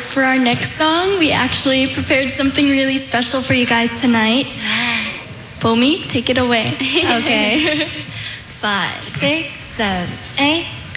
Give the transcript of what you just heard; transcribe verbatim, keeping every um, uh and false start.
for our next song, we actually prepared something really special for you guys tonight. Bomi, take it away. Okay. Five, six, seven, eight.